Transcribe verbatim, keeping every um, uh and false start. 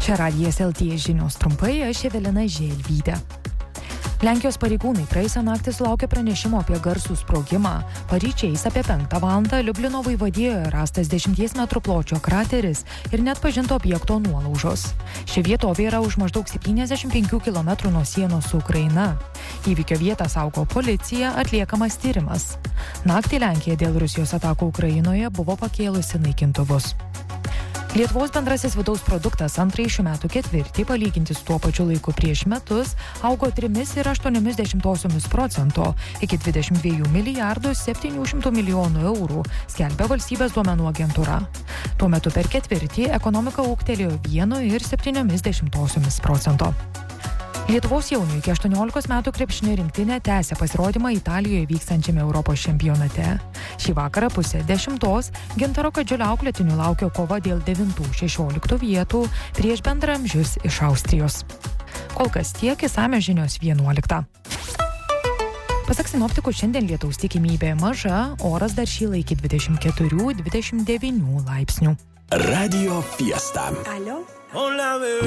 Čia Radijas L T žinios trumpai, aš Evelina Želvytė. Lenkijos pareigūnai praėjusią naktį sulaukė pranešimo apie garsų sprogimą. Paryčiais apie penktą valandą Liublino vaivadijoje rastas dešimties metrų pločio krateris ir neatpažinto objekto nuolaužos. Ši vietovė yra už maždaug septyniasdešimt penkių kilometrų nuo sienos su Ukraina. Įvykio vietą saugo policija, atliekamas tyrimas. Naktį Lenkija dėl Rusijos atakų Ukrainoje buvo pakėlusi naikintuvus. Lietuvos bendrasis vidaus produktas antrąjį šių metų ketvirtį, palyginti su tuo pačiu laiku prieš metus, augo trimis ir aštuoniomis dešimtosiomis procento iki dvidešimt dviejų milijardų septynių šimtų milijonų eurų, skelbia valstybės duomenų agentūra. Tuo metu per ketvirtį ekonomika ūgtelėjo vienu ir septyniomis dešimtosiomis procento. Lietuvos jaunių iki aštuoniolikos metų krepšinio rinktinė tęsia pasirodymą Italijoje vykstančiame Europos čempionate. Šį vakarą pusę dešimtos Gintaro Kadžiulio auklėtinių laukia kova dėl devintų šešioliktų vietų prieš bendraamžius iš Austrijos. Kol kas tiek, išsamios žinios vienuoliktą. Pasak sinoptikų, šiandien lietaus tikimybė maža, oras dar šyla iki dvidešimt keturių dvidešimt devynių laipsnių. Radio Fiesta. ¿Aló? Hola, bebé.